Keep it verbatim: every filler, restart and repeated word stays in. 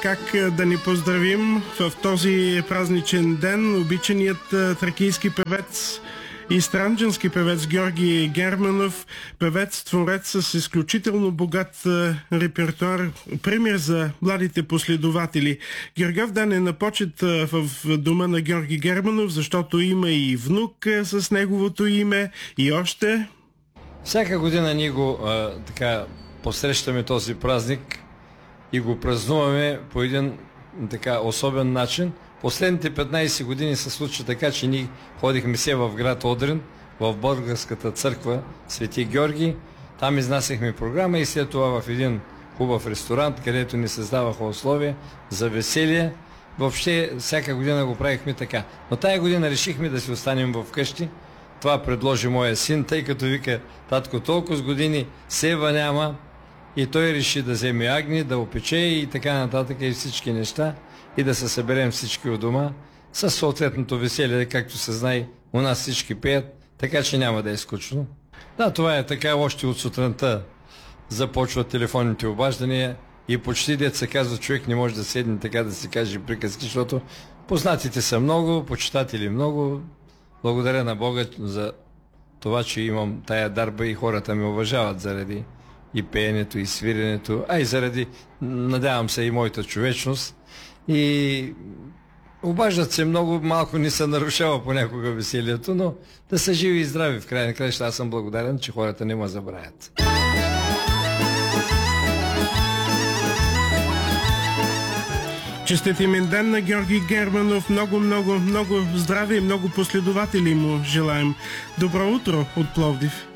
как да ни поздравим в този празничен ден обичаният тракийски певец и странджански певец Георги Германов, певец, творец с изключително богат репертуар, пример за младите последователи. Георгиев ден е на почет в дома на Георги Германов, защото има и внук с неговото име и още. Всяка година ние го а, така посрещаме този празник и го празнуваме по един така особен начин. Последните петнайсет години се случва така, че ние ходихме се в град Одрин, в българската църква Свети Георги. Там изнасяхме програма и след това в един хубав ресторант, където ни създаваха условия за веселие. Въобще всяка година го правихме така. Но тая година решихме да си останем в къщи. Това предложи моя син, тъй като вика: татко, толкова с години сева няма, и той реши да вземе агни, да опече и така нататък и всички неща, и да се съберем всички у дома със съответното веселие, както се знае, у нас всички пеят, така че няма да е скучно. Да, това е така, още от сутринта започват телефонните обаждания и почти, дет се казва, човек не може да седне, така да си каже приказки, защото познатите са много, почитатели много. Благодаря на Бога за това, че имам тая дарба и хората ме уважават заради и пеенето, и свиренето, а и заради, надявам се, и моята човечност. И обаждат се много, малко ни се нарушава понякога веселието, но да са живи и здрави в край на краища. Аз съм благодарен, че хората не ме забравят. Честит имен ден на Георги Германов. Много, много, много здраве и много последователи му желаем. Добро утро от Пловдив.